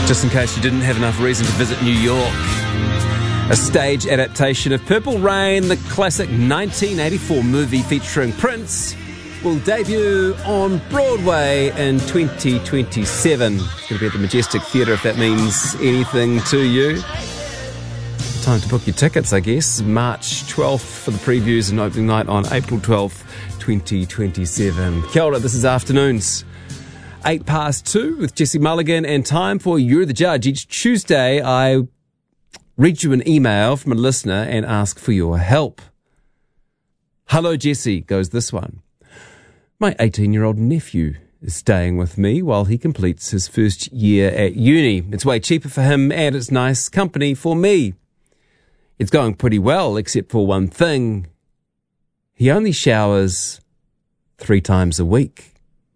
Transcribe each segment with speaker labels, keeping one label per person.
Speaker 1: Just in case you didn't have enough reason to visit New York, a stage adaptation of Purple Rain, the classic 1984 movie featuring Prince, will debut on Broadway in 2027. It's going to be at the Majestic Theatre, if that means anything to you. Time to book your tickets, I guess. March 12th for the previews and opening night on April 12th, 2027. Kia ora, this is Afternoons. 2:08 with Jesse Mulligan, and time for You're the Judge. Each Tuesday, I read you an email from a listener and ask for your help. Hello, Jesse, goes this one. My 18-year-old nephew is staying with me while he completes his first year at uni. It's way cheaper for him and it's nice company for me. It's going pretty well, except for one thing. He only showers 3 times a week.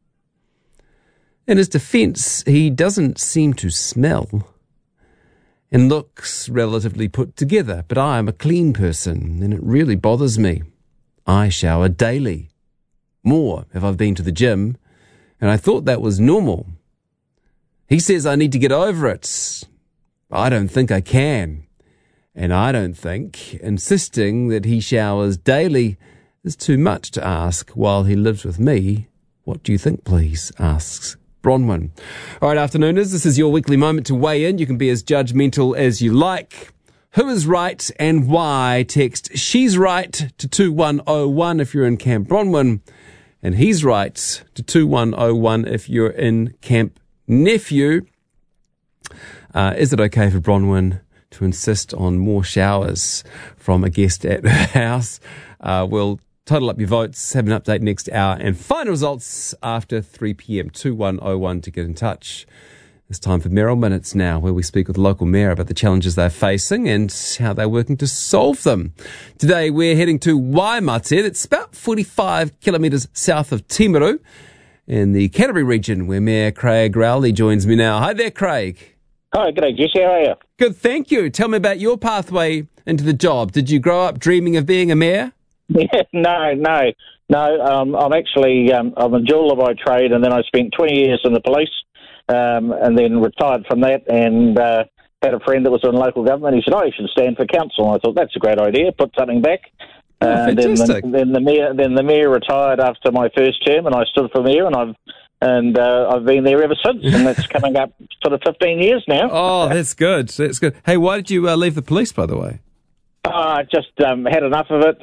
Speaker 1: In his defence, he doesn't seem to smell and looks relatively put together, but I am a clean person and it really bothers me. I shower daily, more if I've been to the gym, and I thought that was normal. He says I need to get over it. I don't think I can, and I don't think insisting that he showers daily is too much to ask while he lives with me. What do you think, please? Asks Bronwyn. All right, afternooners, this is your weekly moment to weigh in. You can be as judgmental as you like. Who is right and why? Text "She's Right" to 2101 if you're in Camp Bronwyn, and "He's Right" to 2101 if you're in Camp Nephew. Is it okay for Bronwyn to insist on more showers from a guest at her house? We'll total up your votes, have an update next hour, and final results after 3 p.m. 2101 to get in touch. It's time for Mayoral Minutes now, where we speak with the local mayor about the challenges they're facing and how they're working to solve them. Today we're heading to Waimate. It's about 45 kilometres south of Timaru in the Canterbury region, where Mayor Craig Rowley joins me now. Hi there, Craig.
Speaker 2: Hi, g'day, Jesse. How are you?
Speaker 1: Good, thank you. Tell me about your pathway into the job. Did you grow up dreaming of being a mayor?
Speaker 2: No. I'm actually I'm a jeweller by trade, and then I spent 20 years in the police, and then retired from that. And had a friend that was in local government. He said, "Oh, you should stand for council." And I thought that's a great idea. Put something back.
Speaker 1: Fantastic.
Speaker 2: Then the mayor retired after my first term, and I stood for mayor, and I've been there ever since, and that's coming up sort of 15 years now.
Speaker 1: Oh, that's good. That's good. Hey, why did you leave the police, by the way?
Speaker 2: I just had enough of it.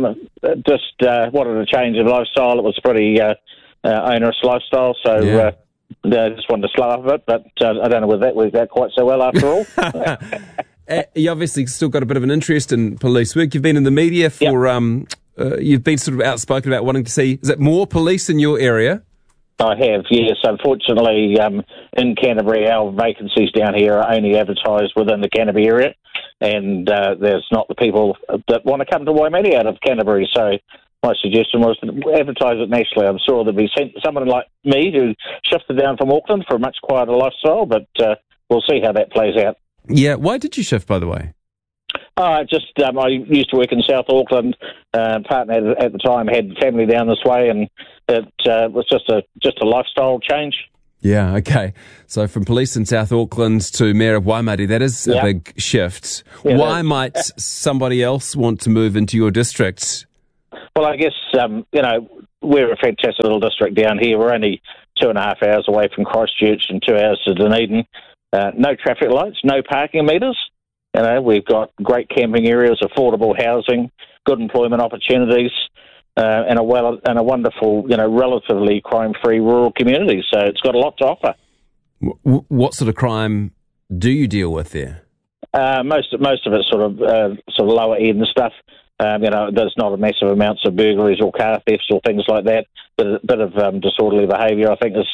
Speaker 2: Wanted a change of lifestyle. It was a pretty onerous lifestyle, so I just wanted to slow up a bit. But I don't know whether that worked out quite so well after all.
Speaker 1: You obviously still got a bit of an interest in police work. You've been in the media for you've been sort of outspoken about wanting to see, is it more police in your area?
Speaker 2: I have, yes. Unfortunately, in Canterbury, our vacancies down here are only advertised within the Canterbury area, and there's not the people that want to come to Waimate out of Canterbury. So my suggestion was to advertise it nationally. I'm sure there'll be someone like me who shifted down from Auckland for a much quieter lifestyle, but we'll see how that plays out.
Speaker 1: Yeah, why did you shift, by the way?
Speaker 2: I used to work in South Auckland. Partner at the time had family down this way, and it was just a lifestyle change.
Speaker 1: Yeah, okay. So from police in South Auckland to Mayor of Waimate, that is a big shift. Yeah, why might somebody else want to move into your district?
Speaker 2: Well, I guess, we're a fantastic little district down here. We're only 2.5 hours away from Christchurch and 2 hours to Dunedin. No traffic lights, no parking meters. We've got great camping areas, affordable housing, good employment opportunities, and a wonderful, relatively crime-free rural community. So it's got a lot to offer.
Speaker 1: What sort of crime do you deal with there?
Speaker 2: Most of it's sort of lower end stuff. There's not a massive amounts of burglaries or car thefts or things like that. But a bit of disorderly behaviour, I think, is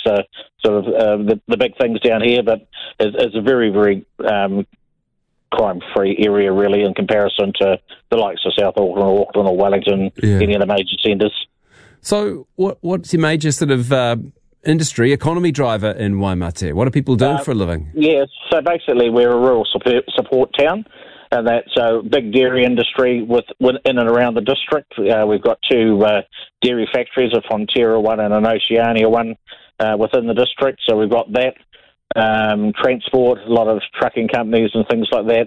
Speaker 2: the big things down here. But it's a very, very crime-free area, really, in comparison to the likes of South Auckland or Auckland or Wellington, any of the major centres. So what's your major sort of economy driver in Waimate? What are people doing for a living? Yeah, so basically we're a rural support town, and that's a big dairy industry in and around the district. We've got 2 dairy factories, a Fonterra one and an Oceania one within the district, so we've got that. transport, a lot of trucking companies and things like that,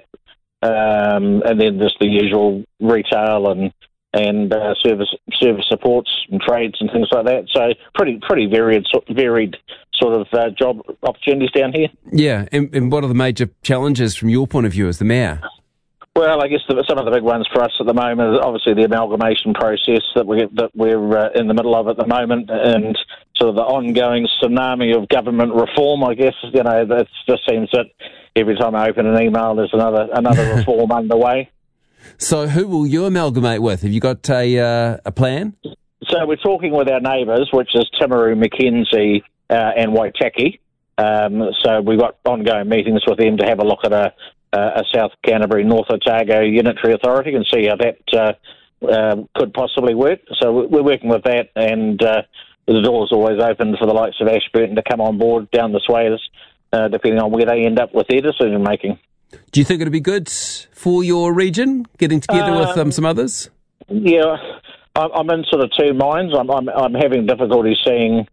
Speaker 2: and then just the usual retail and service supports and trades and things like that. So pretty varied sort of job opportunities down here.
Speaker 1: Yeah, and what are the major challenges from your point of view as the mayor?
Speaker 2: Well, I guess some of the big ones for us at the moment is obviously the amalgamation process that we're in the middle of at the moment, and sort of the ongoing tsunami of government reform. I guess it just seems that every time I open an email, there's another reform underway.
Speaker 1: So, who will you amalgamate with? Have you got a plan?
Speaker 2: So we're talking with our neighbours, which is Timaru, Mackenzie, and Waitaki. So we've got ongoing meetings with them to have a look at a South Canterbury, North Otago unitary authority and see how that could possibly work. So we're working with that, and the door's always open for the likes of Ashburton to come on board down the swayers, depending on where they end up with their decision making.
Speaker 1: Do you think it'd be good for your region, getting together with some others?
Speaker 2: Yeah, I'm in sort of two minds. I'm having difficulty seeing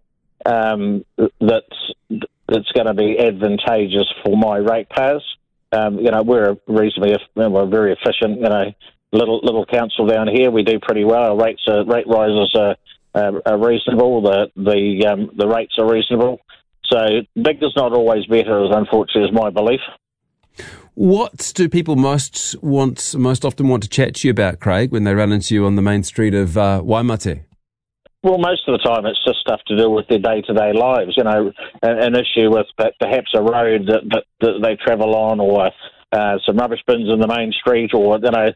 Speaker 2: that it's going to be advantageous for my ratepayers. We're very efficient, little council down here. We do pretty well. Our rate rises are reasonable. The rates are reasonable. So big is not always better, as unfortunately is my belief.
Speaker 1: What do people most often want to chat to you about, Craig, when they run into you on the main street of Waimate?
Speaker 2: Well, most of the time it's just stuff to do with their day-to-day lives, an issue with perhaps a road that they travel on, or some rubbish bins in the main street, or, there's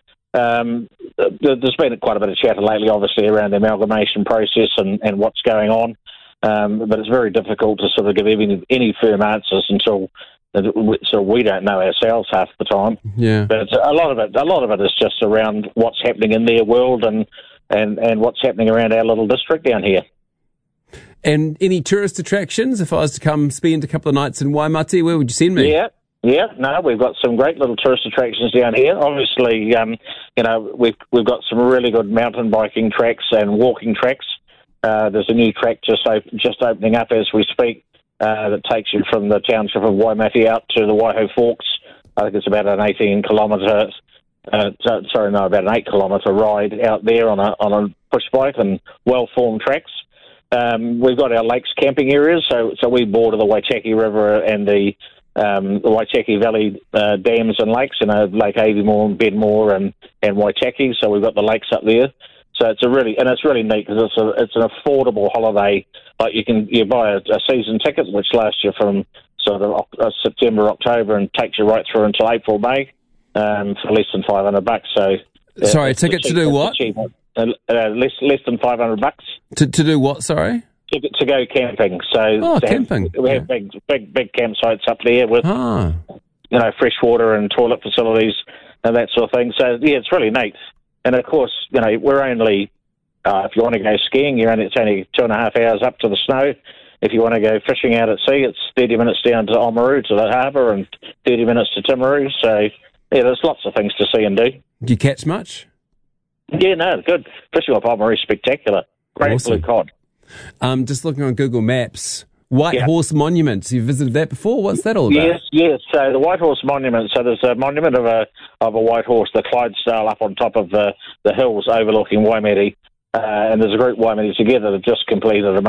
Speaker 2: been quite a bit of chatter lately, obviously, around the amalgamation process and what's going on, but it's very difficult to sort of give any firm answers until we don't know ourselves half the time.
Speaker 1: Yeah.
Speaker 2: But a lot of it is just around what's happening in their world and what's happening around our little district down here.
Speaker 1: And any tourist attractions? If I was to come spend a couple of nights in Waimate, where would you send me?
Speaker 2: Yeah. No, we've got some great little tourist attractions down here. Obviously, we've got some really good mountain biking tracks and walking tracks. There's a new track just opening up as we speak that takes you from the township of Waimate out to the Waiho Forks. I think it's about an 18-kilometre. About an 8-kilometre ride out there on a push bike and well-formed tracks. We've got our lakes camping areas, so we border the Waitaki River and the Waitaki Valley dams and lakes, Lake Aviemore, Bedmore, and Waitaki. So we've got the lakes up there. So it's really neat because it's an affordable holiday. Like you buy a season ticket, which lasts you from sort of September, October, and takes you right through until April, May. For less than $500. So,
Speaker 1: sorry, ticket to do what?
Speaker 2: Less than $500.
Speaker 1: To do what? Sorry.
Speaker 2: To go camping. So
Speaker 1: camping.
Speaker 2: We have big campsites up there with fresh water and toilet facilities and that sort of thing. So yeah, it's really neat. And of course, we're only if you want to go skiing, it's only 2.5 hours up to the snow. If you want to go fishing out at sea, it's 30 minutes down to Oamaru to the harbour and 30 minutes to Timaru. So yeah, there's lots of things to see and do.
Speaker 1: Do you catch much?
Speaker 2: Yeah, no, good. Fishing off Oamaru is spectacular. Great
Speaker 1: awesome.
Speaker 2: blue cod.
Speaker 1: Just looking on Google Maps, White Horse Monument. You visited that before? What's that all about?
Speaker 2: Yes. So the White Horse Monument. So there's a monument of a white horse, the Clydesdale, up on top of the hills overlooking Waimate. And there's a group, Waimate Together, that just completed a